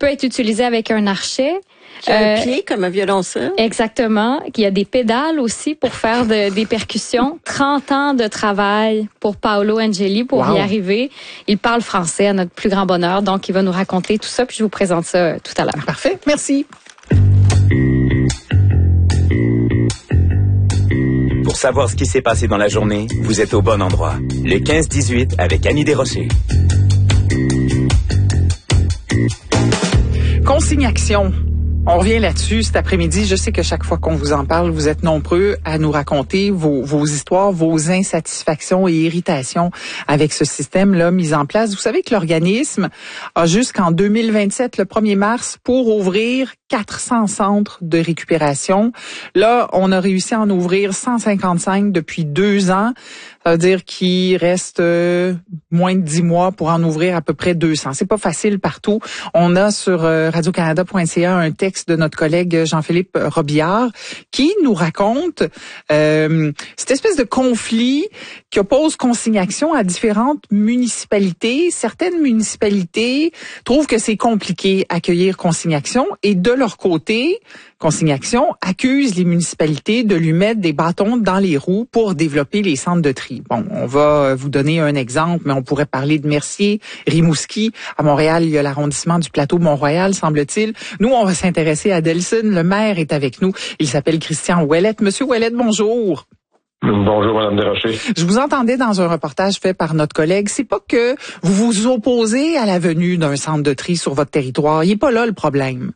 peut être utilisé avec un archet. Un pied comme un violoncelle. Exactement. Il y a des pédales aussi pour faire des percussions. 30 ans de travail pour Paolo Angeli pour y arriver. Il parle français à notre plus grand bonheur, donc il va nous raconter tout ça, puis je vous présente ça tout à l'heure. Parfait, merci. Pour savoir ce qui s'est passé dans la journée, vous êtes au bon endroit. Le 15-18 avec Annie Desrochers. Consignation. On revient là-dessus cet après-midi. Je sais que chaque fois qu'on vous en parle, vous êtes nombreux à nous raconter vos histoires, vos insatisfactions et irritations avec ce système-là mis en place. Vous savez que l'organisme a jusqu'en 2027, le 1er mars, pour ouvrir 400 centres de récupération. Là, on a réussi à en ouvrir 155 depuis 2 ans. Ça veut dire qu'il reste moins de 10 mois pour en ouvrir à peu près 200. C'est pas facile partout. On a sur radiocanada.ca un texte de notre collègue Jean-Philippe Robillard qui nous raconte cette espèce de conflit qui oppose Consignation à différentes municipalités. Certaines municipalités trouvent que c'est compliqué accueillir Consignation et de leur côté, Consignation accuse les municipalités de lui mettre des bâtons dans les roues pour développer les centres de tri. Bon, on va vous donner un exemple, mais on pourrait parler de Mercier, Rimouski. À Montréal, il y a l'arrondissement du Plateau-Mont-Royal, semble-t-il. Nous, on va s'intéresser à Delson. Le maire est avec nous. Il s'appelle Christian Ouellette. Monsieur Ouellette, bonjour. Bonjour, Madame Desrochers. Je vous entendais dans un reportage fait par notre collègue. C'est pas que vous vous opposez à la venue d'un centre de tri sur votre territoire. Il n'est pas là le problème.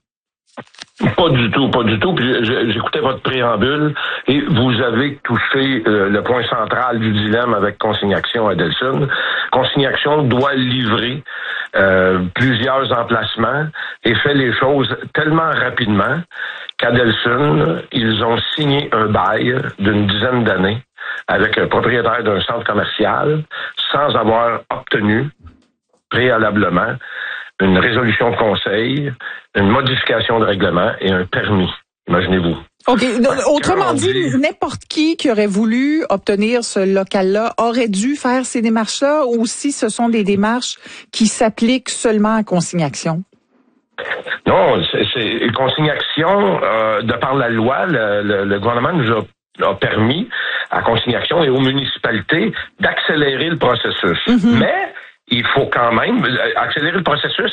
Pas du tout. Puis j'écoutais votre préambule et vous avez touché le point central du dilemme avec Consignation à Delson. Consignation doit livrer plusieurs emplacements et fait les choses tellement rapidement qu'à Delson, ils ont signé un bail d'une dizaine d'années avec un propriétaire d'un centre commercial sans avoir obtenu préalablement une résolution de conseil, une modification de règlement et un permis. Imaginez-vous. OK. Autrement dit, n'importe qui aurait voulu obtenir ce local-là aurait dû faire ces démarches-là, ou si ce sont des démarches qui s'appliquent seulement à Consignation? Non, c'est Consignation, de par la loi, le gouvernement nous a permis à Consignation et aux municipalités d'accélérer le processus. Mm-hmm. Mais il faut quand même accélérer le processus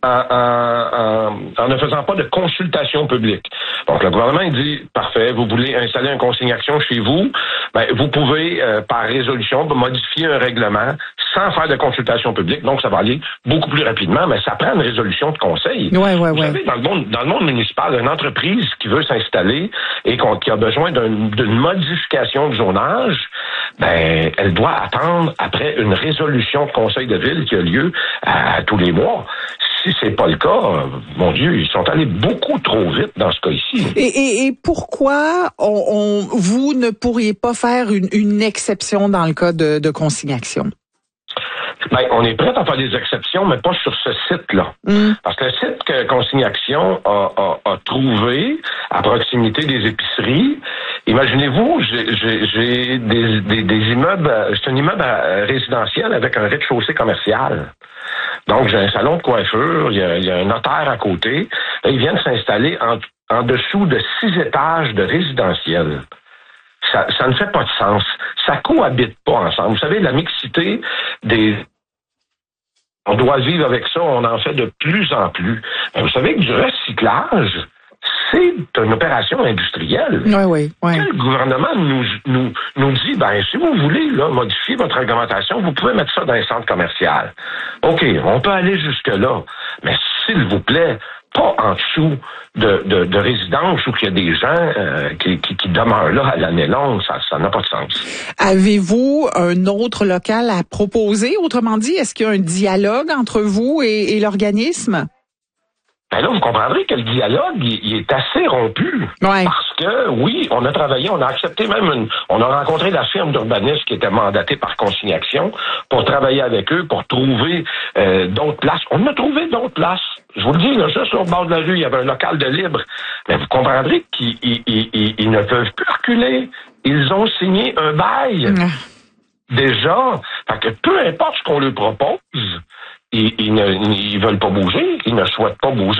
en ne faisant pas de consultation publique. Donc, le gouvernement, il dit, parfait, vous voulez installer une Consignation chez vous, ben, vous pouvez, par résolution, modifier un règlement sans faire de consultation publique. Donc, ça va aller beaucoup plus rapidement, mais ça prend une résolution de conseil. Ouais. Vous savez, dans le monde municipal, une entreprise qui veut s'installer et qui a besoin d'une modification de zonage, ben, elle doit attendre après une résolution de conseil de ville qui a lieu à tous les mois. Si c'est pas le cas, mon Dieu, ils sont allés beaucoup trop vite dans ce cas-ci. Et pourquoi vous ne pourriez pas faire une exception dans le cas de Consignation? Ben, on est prêt à faire des exceptions, mais pas sur ce site-là. Parce que le site que Consignation a trouvé à proximité des épiceries, imaginez-vous, j'ai des immeubles, c'est un immeuble résidentiel avec un rez-de-chaussée commercial. Donc, j'ai un salon de coiffure, il y a un notaire à côté. Là, ils viennent s'installer en dessous de 6 étages de résidentiel. Ça ne fait pas de sens. Ça cohabite pas ensemble. Vous savez, la mixité on doit vivre avec ça, on en fait de plus en plus. Mais vous savez que du recyclage, c'est une opération industrielle. Oui. Le gouvernement nous dit, ben, si vous voulez là, modifier votre réglementation, vous pouvez mettre ça dans un centre commercial. OK, on peut aller jusque-là, mais s'il vous plaît, pas en dessous de résidence où il y a des gens qui demeurent là à l'année longue, ça n'a pas de sens. Avez-vous un autre local à proposer? Autrement dit, est-ce qu'il y a un dialogue entre vous et l'organisme? Ben là, vous comprendrez que le dialogue, il est assez rompu. Ouais. Parce que, oui, on a travaillé, on a accepté même on a rencontré la firme d'urbanisme qui était mandatée par Consignation pour travailler avec eux, pour trouver d'autres places. On a trouvé d'autres places. Je vous le dis, là, juste sur le bord de la rue, il y avait un local de libre. Mais vous comprendrez qu'ils ne peuvent plus reculer. Ils ont signé un bail. Déjà. Fait que peu importe ce qu'on leur propose, ils veulent pas bouger, ils ne souhaitent pas bouger.